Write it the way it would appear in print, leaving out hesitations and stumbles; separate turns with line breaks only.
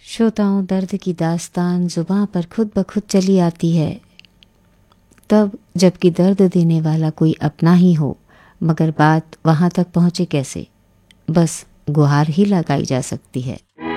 श्रोताओं, दर्द की दास्तान जुबां पर खुद ब खुद चली आती है, तब जबकि दर्द देने वाला कोई अपना ही हो, मगर बात वहाँ तक पहुँचे कैसे? बस गुहार ही लगाई जा सकती है।